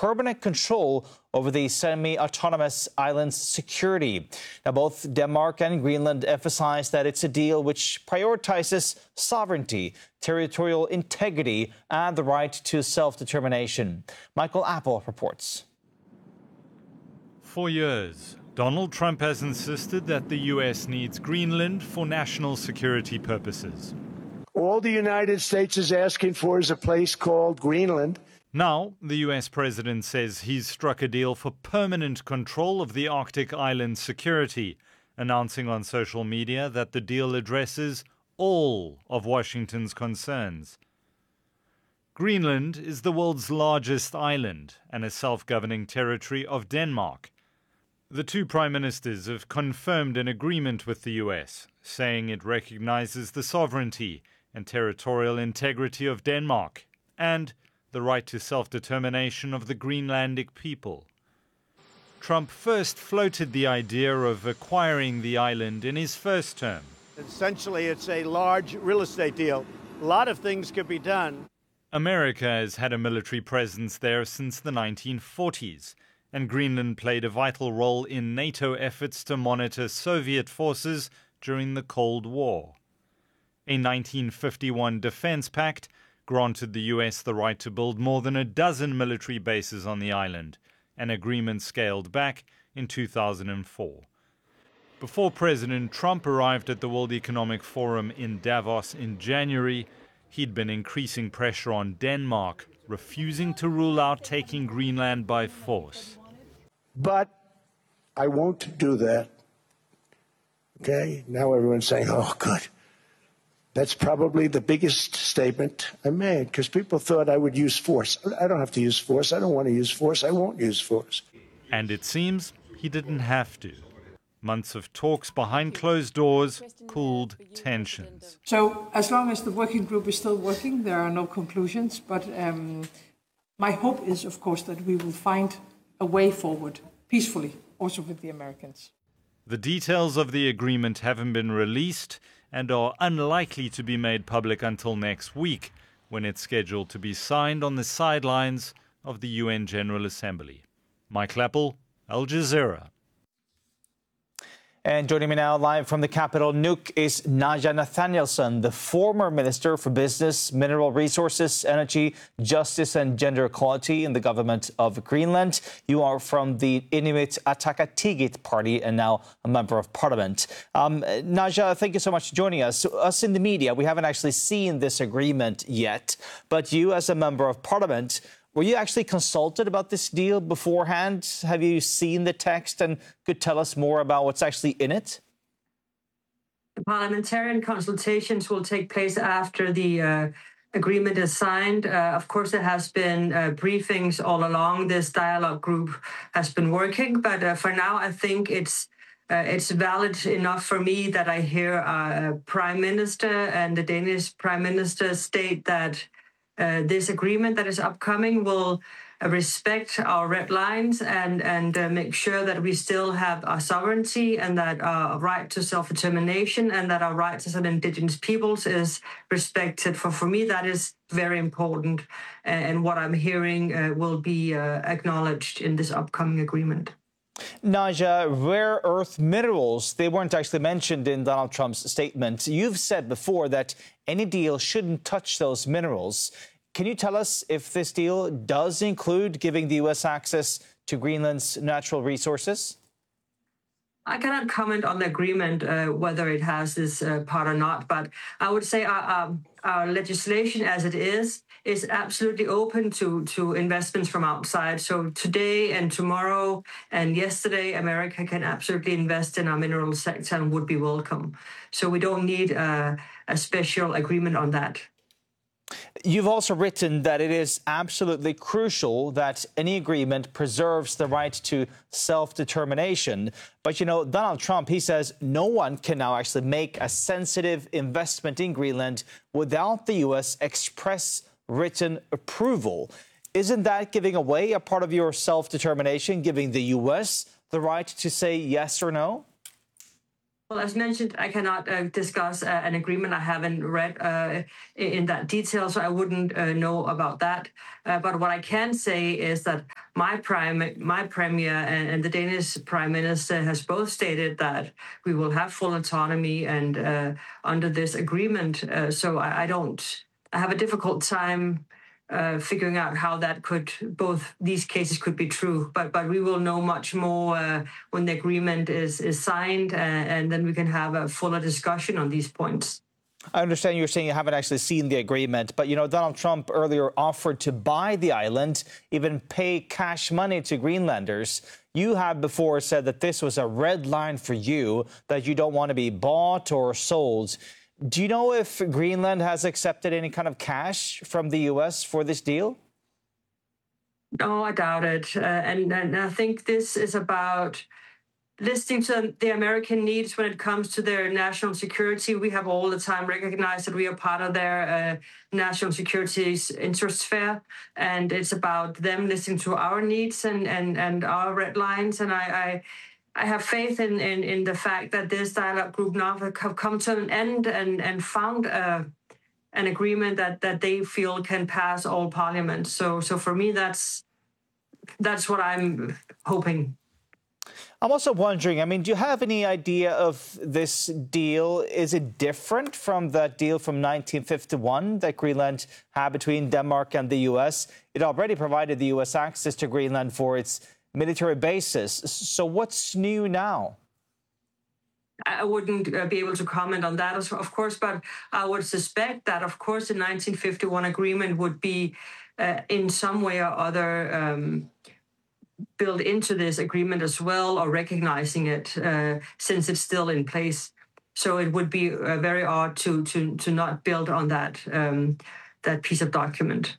permanent control over the semi-autonomous island's security. Now, both Denmark and Greenland emphasize that it's a deal which prioritizes sovereignty, territorial integrity, and the right to self-determination. Michael Apple reports. For years, Donald Trump has insisted that the U.S. needs Greenland for national security purposes. All the United States is asking for is a place called Greenland. Now, the U.S. president says he's struck a deal for permanent control of the Arctic island's security, announcing on social media that the deal addresses all of Washington's concerns. Greenland is the world's largest island and a self-governing territory of Denmark. The two prime ministers have confirmed an agreement with the U.S., saying it recognizes the sovereignty and territorial integrity of Denmark and the right to self-determination of the Greenlandic people. Trump first floated the idea of acquiring the island in his first term. Essentially, it's a large real estate deal. A lot of things could be done. America has had a military presence there since the 1940s, and Greenland played a vital role in NATO efforts to monitor Soviet forces during the Cold War. A 1951 defense pact granted the U.S. the right to build more than a dozen military bases on the island, an agreement scaled back in 2004. Before President Trump arrived at the World Economic Forum in Davos in January, he'd been increasing pressure on Denmark, refusing to rule out taking Greenland by force. But I won't do that. Okay? Now everyone's saying, oh, good. That's probably the biggest statement I made, because people thought I would use force. I don't have to use force. I don't want to use force. I won't use force. And it seems he didn't have to. Months of talks behind closed doors cooled tensions. So as long as the working group is still working, there are no conclusions. But my hope is, of course, that we will find a way forward peacefully, also with the Americans. The details of the agreement haven't been released and are unlikely to be made public until next week, when it's scheduled to be signed on the sidelines of the UN General Assembly. Mike Lappel, Al Jazeera. And joining me now live from the capital, Nuuk, is Naja Nathanielson, the former Minister for Business, Mineral Resources, Energy, Justice and Gender Equality in the government of Greenland. You are from the Inuit Ataqatigiit Party and now a Member of Parliament. Naja, thank you so much for joining us. Us in the media, we haven't actually seen this agreement yet, but you as a Member of Parliament, were you actually consulted about this deal beforehand? Have you seen the text and could tell us more about what's actually in it? The parliamentarian consultations will take place after the agreement is signed. Of course, there has been briefings all along. This dialogue group has been working, but for now, I think it's valid enough for me that I hear Prime Minister and the Danish Prime Minister state that this agreement that is upcoming will respect our red lines and make sure that we still have our sovereignty and that our right to self-determination and that our rights as an indigenous peoples is respected. For me, that is very important. And what I'm hearing will be acknowledged in this upcoming agreement. Naja, rare earth minerals, they weren't actually mentioned in Donald Trump's statement. You've said before that any deal shouldn't touch those minerals. Can you tell us if this deal does include giving the U.S. access to Greenland's natural resources? I cannot comment on the agreement, whether it has this part or not, but I would say our legislation as it is absolutely open to investments from outside. So today and tomorrow and yesterday, America can absolutely invest in our mineral sector and would be welcome. So we don't need a special agreement on that. You've also written that it is absolutely crucial that any agreement preserves the right to self-determination. But, you know, Donald Trump, he says no one can now actually make a sensitive investment in Greenland without the U.S. express written approval. Isn't that giving away a part of your self-determination, giving the U.S. the right to say yes or no? Well, as mentioned, I cannot discuss an agreement. I haven't read in that detail, so I wouldn't know about that. But what I can say is that my premier and the Danish prime minister has both stated that we will have full autonomy and under this agreement. So I have a difficult time figuring out how that both these cases could be true. But we will know much more when the agreement is signed, and then we can have a fuller discussion on these points. I understand you're saying you haven't actually seen the agreement, but, Donald Trump earlier offered to buy the island, even pay cash money to Greenlanders. You have before said that this was a red line for you, that you don't want to be bought or sold. Do you know if Greenland has accepted any kind of cash from the U.S. for this deal? No, I doubt it. And I think this is about listening to the American needs when it comes to their national security. We have all the time recognized that we are part of their national security's interest sphere, and it's about them listening to our needs and our red lines. And I have faith in the fact that this dialogue group now have come to an end and found an agreement that they feel can pass all parliaments. So for me, that's what I'm hoping. I'm also wondering, do you have any idea of this deal? Is it different from that deal from 1951 that Greenland had between Denmark and the U.S.? It already provided the U.S. access to Greenland for its military bases. So what's new now? I wouldn't be able to comment on that, of course, but I would suspect that, of course, the 1951 agreement would be in some way or other built into this agreement as well, or recognizing it since it's still in place. So it would be very odd to not build on that piece of document.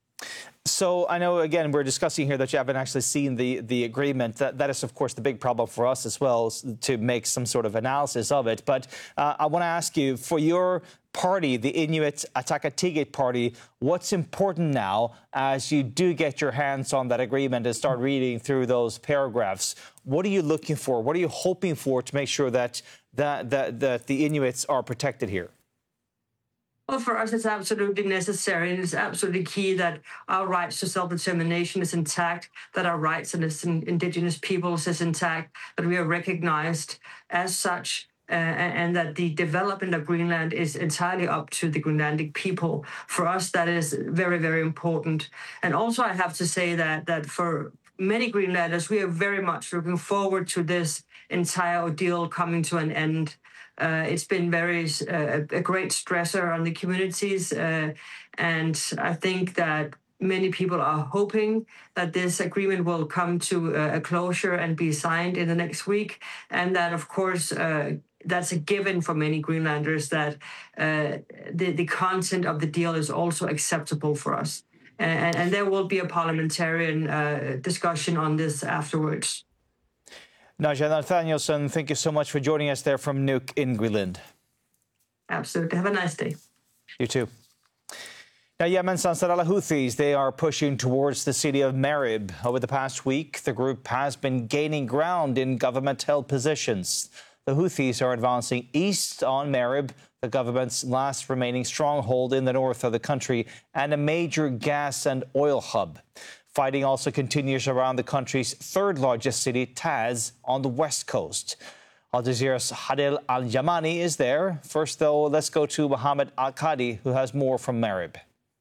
So I know, again, we're discussing here that you haven't actually seen the agreement. That is, of course, the big problem for us as well, to make some sort of analysis of it. But I want to ask you, for your party, the Inuit Ataqatigiit Party, what's important now as you do get your hands on that agreement and start reading through those paragraphs? What are you looking for? What are you hoping for to make sure that the Inuits are protected here? Well, for us, it's absolutely necessary, and it's absolutely key that our rights to self-determination is intact, that our rights as indigenous peoples is intact, that we are recognized as such, and that the development of Greenland is entirely up to the Greenlandic people. For us, that is very, very important. And also, I have to say that for many Greenlanders, we are very much looking forward to this entire ordeal coming to an end. It's been a great stressor on the communities, and I think that many people are hoping that this agreement will come to a closure and be signed in the next week, and that, of course, that's a given for many Greenlanders, that the content of the deal is also acceptable for us. And there will be a parliamentarian discussion on this afterwards. Naja Nathanielsen, thank you so much for joining us there from Nuuk in Greenland. Absolutely. Have a nice day. You too. Now, Yemen's Ansar al-Houthis, they are pushing towards the city of Marib. Over the past week, the group has been gaining ground in government-held positions. The Houthis are advancing east on Marib, the government's last remaining stronghold in the north of the country and a major gas and oil hub. Fighting also continues around the country's third largest city, Taz, on the west coast. Al Jazeera's Hadel Al-Yamani is there. First, though, let's go to Mohammed Al-Qadi, who has more from Marib.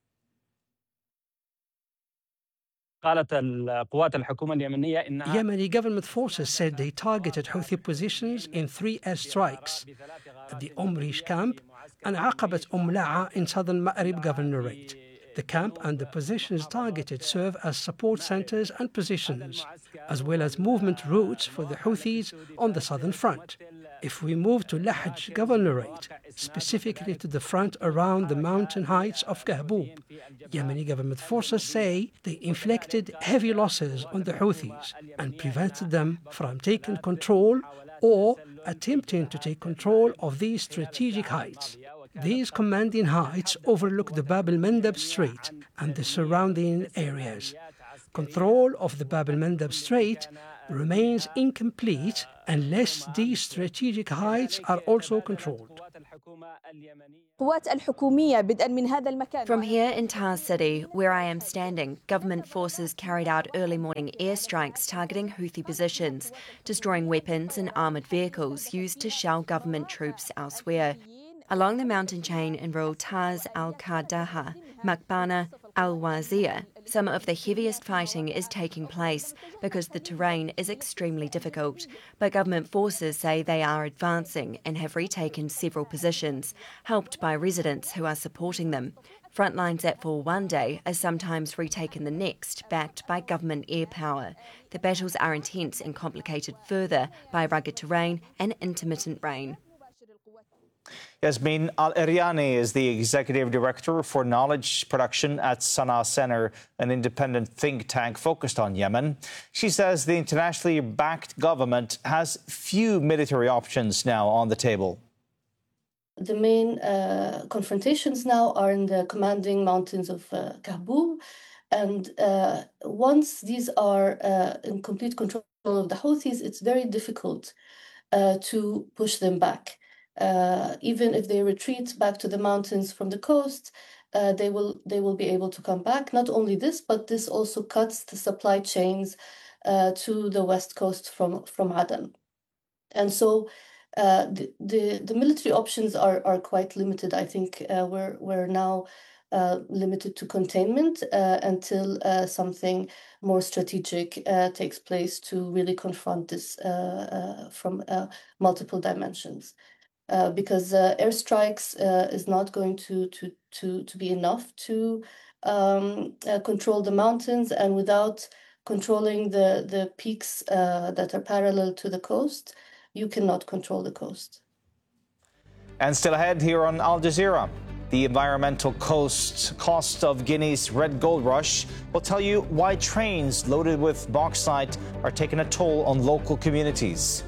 Yemeni government forces said they targeted Houthi positions in 3 airstrikes at the Omrish camp and Aqabat La'a in southern Ma'rib governorate. The camp and the positions targeted serve as support centers and positions, as well as movement routes for the Houthis on the southern front. If we move to Lahj governorate, specifically to the front around the mountain heights of Kahbub, Yemeni government forces say they inflicted heavy losses on the Houthis and prevented them from taking control or attempting to take control of these strategic heights. These commanding heights overlook the Bab el-Mandab Strait and the surrounding areas. Control of the Bab el-Mandab Strait remains incomplete unless these strategic heights are also controlled. From here in Tars City, where I am standing, government forces carried out early morning airstrikes targeting Houthi positions, destroying weapons and armoured vehicles used to shell government troops elsewhere. Along the mountain chain in rural Tars al-Qardaha, Makbana, al-Wazir, some of the heaviest fighting is taking place because the terrain is extremely difficult, but government forces say they are advancing and have retaken several positions, helped by residents who are supporting them. Front lines that fall one day are sometimes retaken the next, backed by government air power. The battles are intense and complicated further by rugged terrain and intermittent rain. Yasmin Al-Eryani is the Executive Director for Knowledge Production at Sana'a Center, an independent think tank focused on Yemen. She says the internationally backed government has few military options now on the table. The main confrontations now are in the commanding mountains of Kahboul. And once these are in complete control of the Houthis, it's very difficult to push them back. Even if they retreat back to the mountains from the coast, they will be able to come back. Not only this, but this also cuts the supply chains to the west coast from Aden. And so the military options are quite limited. I think we're now limited to containment until something more strategic takes place to really confront this from multiple dimensions. Because airstrikes is not going to be enough to control the mountains, and without controlling the peaks that are parallel to the coast, you cannot control the coast. And still ahead here on Al Jazeera, the environmental cost of Guinea's red gold rush. We'll tell you why trains loaded with bauxite are taking a toll on local communities.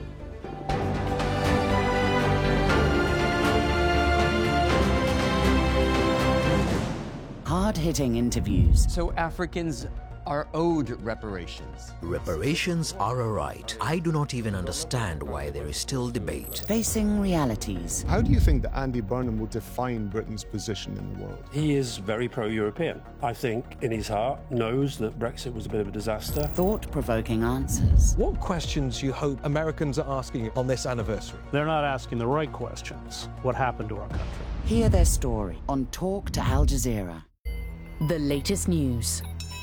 Hard-hitting interviews. So Africans are owed reparations. Reparations are a right. I do not even understand why there is still debate. Facing realities. How do you think that Andy Burnham will define Britain's position in the world? He is very pro-European. I think in his heart knows that Brexit was a bit of a disaster. Thought-provoking answers. What questions do you hope Americans are asking on this anniversary? They're not asking the right questions. What happened to our country? Hear their story on Talk to Al Jazeera. The latest news.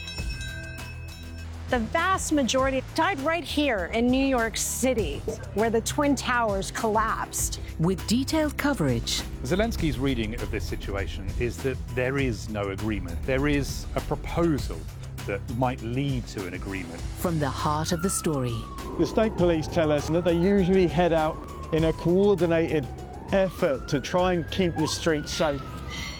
The vast majority died right here in New York City, where the Twin Towers collapsed. With detailed coverage. Zelensky's reading of this situation is that there is no agreement. There is a proposal that might lead to an agreement. From the heart of the story. The state police tell us that they usually head out in a coordinated effort to try and keep the streets safe.